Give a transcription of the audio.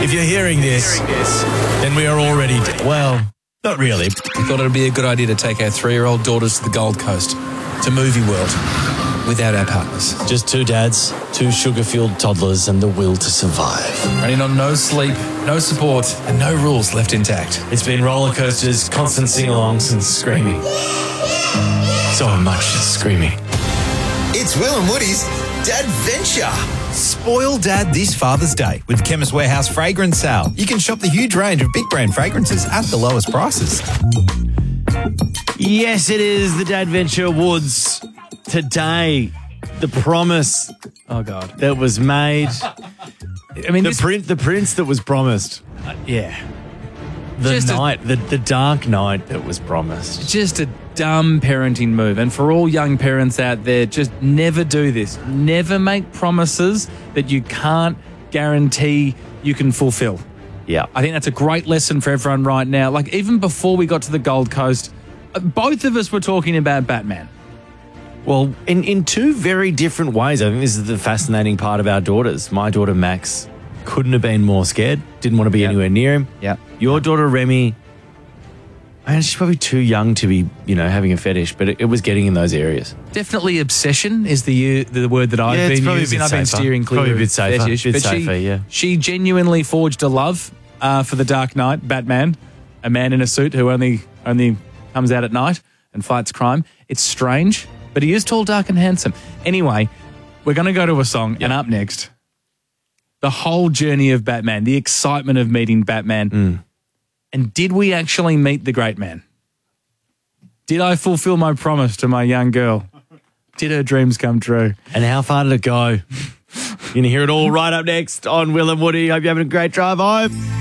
If you're hearing this, then we are already dead. Well, not really. We thought it would be a good idea to take our 3-year-old daughters to the Gold Coast, to Movie World, without our partners. Just 2 dads, 2 sugar-fueled toddlers, and the will to survive. Running on no sleep, no support, and no rules left intact. It's been roller coasters, constant sing-alongs, and screaming. So much screaming. It's Will and Woody's Dadventure. Spoil Dad this Father's Day with Chemist Warehouse Fragrance Sale. You can shop the huge range of big brand fragrances at the lowest prices. Yes, it is the Dadventure Awards today. The promise, Oh, God. that was made. I mean, The prince that was promised. Yeah. The Just a- night, the dark night that was promised. just a dumb parenting move. And for all young parents out there, just never do this. Never make promises that you can't guarantee you can fulfill. Yeah. I think that's a great lesson for everyone right now. Like, even before we got to the Gold Coast, both of us were talking about Batman. Well, in 2 very different ways. I think this is the fascinating part of our daughters. My daughter, Max, couldn't have been more scared. Didn't want to be anywhere near him. Yeah. Your daughter, Remy, man, she's probably too young to be, having a fetish, but it was getting in those areas. Definitely obsession is the word that I've Yeah, it's been probably a using. bit I've been safer. steering clear Probably a of bit safer. fetish. Bit But safer, yeah. She genuinely forged a love for the Dark Knight, Batman, a man in a suit who only comes out at night and fights crime. It's strange, but he is tall, dark, and handsome. Anyway, we're going to go to a song, and up next, the whole journey of Batman, the excitement of meeting Batman. And did we actually meet the great man? Did I fulfill my promise to my young girl? Did her dreams come true? And how far did it go? You're going to hear it all right up next on Will and Woody. Hope you're having a great drive home.